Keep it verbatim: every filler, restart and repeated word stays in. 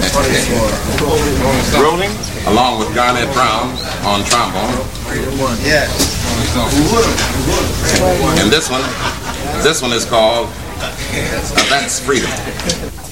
Rolling, along with Garnett Brown on trombone. And this one, this one is called uh, That's Freedom.